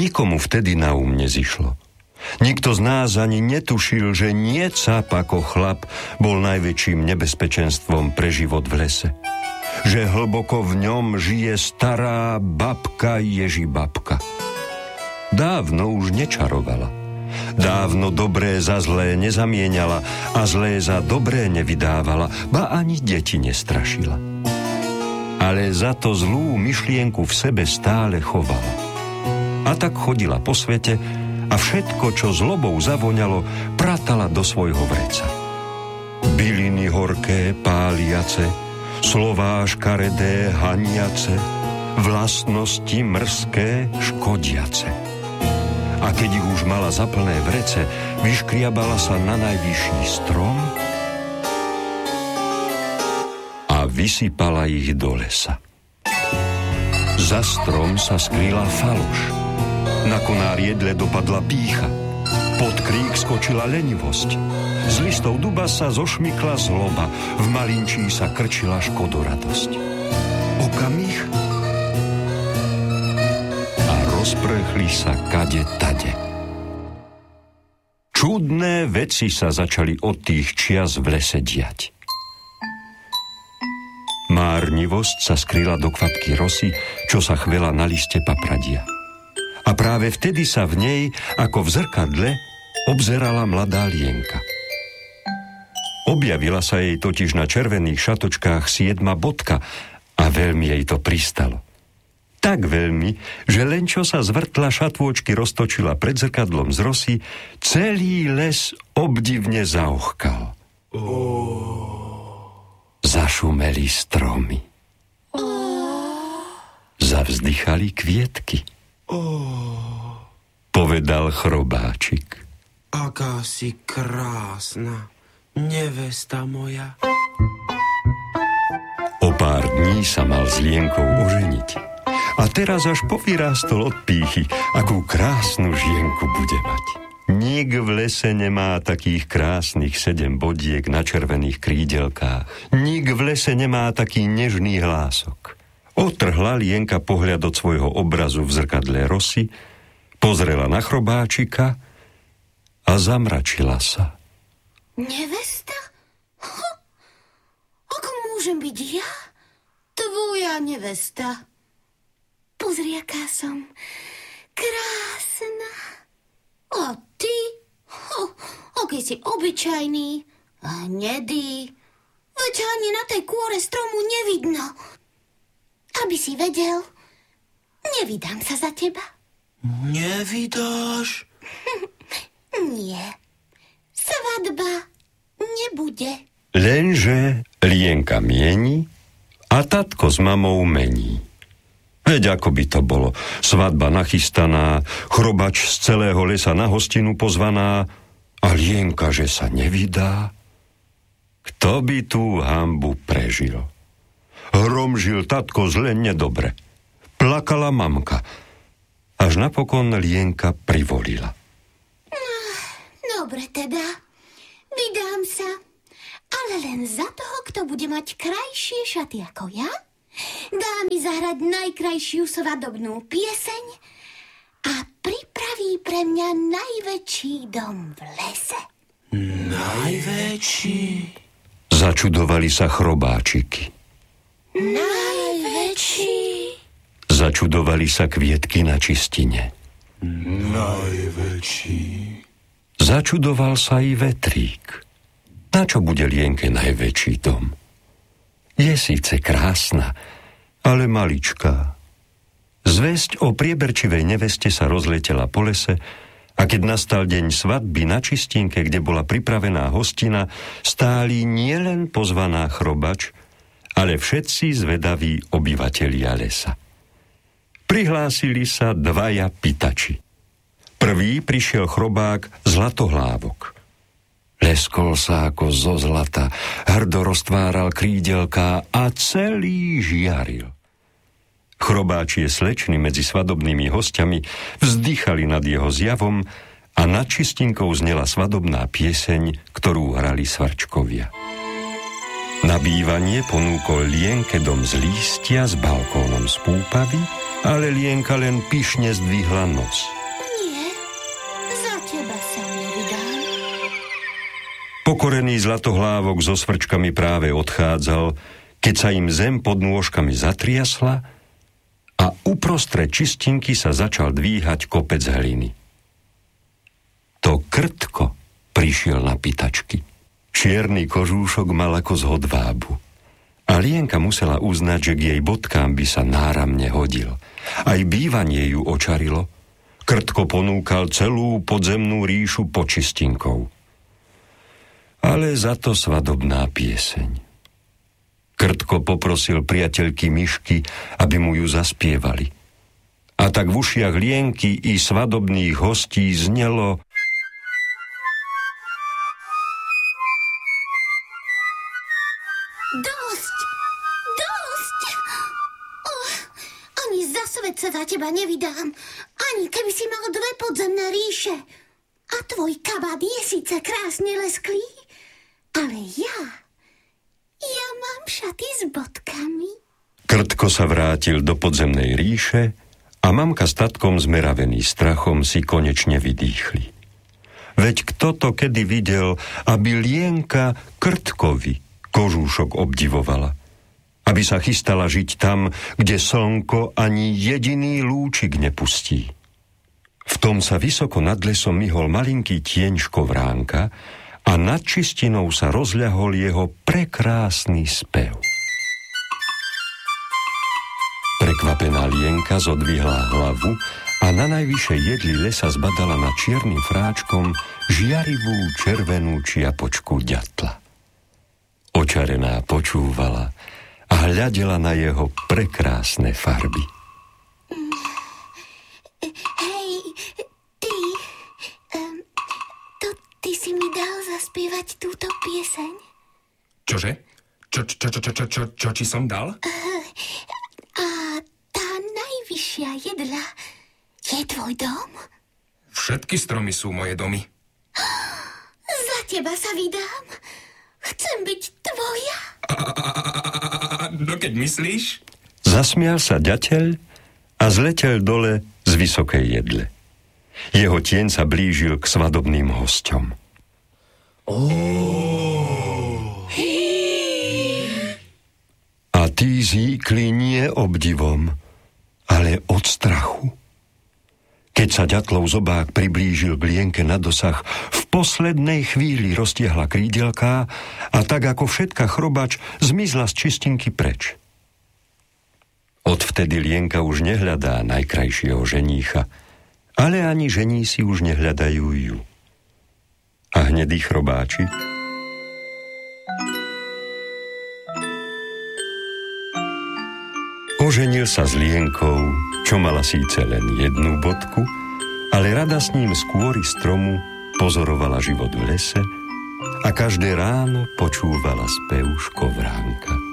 Nikomu vtedy na nezišlo. Nikto z nás ani netušil, že nie cap ako chlap bol najväčším nebezpečenstvom pre život v lese. Že hlboko v ňom žije stará babka Ježibabka. Dávno už nečarovala. Dávno dobré za zlé nezamieňala a zlé za dobré nevydávala, ba ani deti nestrašila. Ale za to zlú myšlienku v sebe stále chovala. A tak chodila po svete a všetko, čo zlobou zavoňalo, pratala do svojho vreca. Byliny horké, páliace, slová škaredé, haniace, vlastnosti mrzké, škodiace. A keď ich už mala za plné vrece, vyškriabala sa na najvyšší strom a vysypala ich do lesa. Za strom sa skrýla faloš. Na konár jedle dopadla pýcha. Pod krík skočila lenivosť. Z listov duba sa zošmykla zloba. V malinčí sa krčila škodoradosť. Okamih a rozprchli sa kade tade. Čudné veci sa začali od tých čias v lese diať. Márnivosť sa skryla do kvapky rosy, čo sa chvela na liste papradia. A práve vtedy sa v nej, ako v zrkadle, obzerala mladá Lienka. Objavila sa jej totiž na červených šatočkách 7 bodka a veľmi jej to pristalo. Tak veľmi, že len čo sa zvrtla šatôčky roztočila pred zrkadlom z rosy, celý les obdivne zaochkal. Zašumeli stromy. Zavzdychali kvietky. Povedal chrobáčik. Aká si krásna, nevesta moja. O pár dní sa mal s Lienkou oženiť. A teraz až povyrástol od pýchy, akú krásnu žienku bude mať. Nik v lese nemá takých krásnych 7 bodiek na červených krídelkách. Nik v lese nemá taký nežný hlások. Otrhla Lienka pohľad od svojho obrazu v zrkadle rosy, pozrela na chrobáčika a zamračila sa. Nevesta? Ako môžem byť ja? Tvoja nevesta. Pozri, aká som krásna. A ty? Aký si obyčajný a hnedý. Veď ani na tej kôre stromu nevidno. Aby si vedel, nevydám sa za teba. Nevydáš? Nie. Svadba nebude. Lenže Lienka mieni a tatko s mamou mení. Veď ako by to bolo. Svadba nachystaná, chrobač z celého lesa na hostinu pozvaná a Lienka, že sa nevydá. Kto by tú hanbu prežil? Hromžil tatko zle nedobre. Plakala mamka. Až napokon Lienka privolila. Dobre teda, vydám sa. Ale len za toho, kto bude mať krajšie šaty ako ja, dá mi zahrať najkrajšiu svadobnú pieseň a pripraví pre mňa najväčší dom v lese. Najväčší? Začudovali sa chrobáčiky. Najväčší? Začudovali sa kvietky na čistine. Najväčší? Začudoval sa i vetrík. Na čo bude Lienke najväčší dom? Je síce krásna, ale maličká. Zvesť o prieberčivej neveste sa rozletela po lese a keď nastal deň svadby na čistinke, kde bola pripravená hostina, stáli nielen pozvaná chrobač, ale všetci zvedaví obyvatelia lesa. Prihlásili sa 2 pýtači. Prvý prišiel chrobák Zlatohlávok. Leskol sa ako zo zlata, hrdo roztváral krídelká a celý žiaril. Chrobáčie slečny medzi svadobnými hostiami vzdychali nad jeho zjavom a nad čistinkou znela svadobná pieseň, ktorú hrali svarčkovia. Na bývanie ponúkol Lienke dom z lístia s balkónom z púpavy, ale Lienka len pyšne zdvihla nos. Pokorený zlatohlávok so svrčkami práve odchádzal, keď sa im zem pod nôžkami zatriasla a uprostred čistinky sa začal dvíhať kopec hliny. To Krtko prišiel na pýtačky. Čierny kožúšok mal ako z hodvábu. A Lienka musela uznať, že k jej bodkám by sa náramne hodil. Aj bývanie ju očarilo. Krtko ponúkal celú podzemnú ríšu počistinkou. Ale za to svadobná pieseň. Krtko poprosil priateľky Myšky, aby mu ju zaspievali. A tak v ušiach Lienky i svadobných hostí znelo: Ani za svet sa za teba nevydám, ani keby si mal 2 podzemné ríše. A tvoj kabát je síce krásne lesklý, ale ja mám šaty s bodkami. Krtko sa vrátil do podzemnej ríše a mamka s tatkom zmeravený strachom si konečne vydýchli. Veď kto to kedy videl, aby Lienka Krtkovi kožúšok obdivovala? Aby sa chystala žiť tam, kde slnko ani jediný lúčik nepustí. V tom sa vysoko nad lesom myhol malinký tieň škovránka a nad čistinou sa rozľahol jeho prekrásny spev. Prekvapená Lienka zodvihla hlavu a na najvyššej jedli lesa zbadala nad čiernym fráčkom žiarivú červenú čiapočku ďatla. Očarená počúvala a hľadela na jeho prekrásne farby. Hej, ty si mi dal zaspievať túto pieseň? Čože? Čo ti som dal? A tá najvyššia jedla je tvoj dom? Všetky stromy sú moje domy. Za teba sa vydám. Chcem byť tvoja. No keď myslíš? Zasmial sa ďateľ a zletel dole z vysokej jedle. Jeho tieň sa blížil k svadobným hosťom. A tí zíkli nie obdivom, ale od strachu. Keď sa ďatlov zobák priblížil k Lienke na dosah, v poslednej chvíli roztiahla krídelká a tak ako všetka chrobač zmizla z čistinky preč. Odvtedy Lienka už nehľadá najkrajšieho ženícha, ale ani ženísi už nehľadajú ju. A hnedí chrobáči oženil sa s Lienkou, čo mala síce len jednu bodku, ale rada s ním z kôry stromu pozorovala život v lese a každé ráno počúvala spev škovránka.